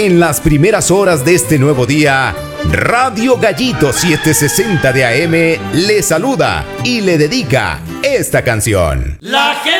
En las primeras horas de este nuevo día, Radio Gallito 760 de AM le saluda y le dedica esta canción. La gente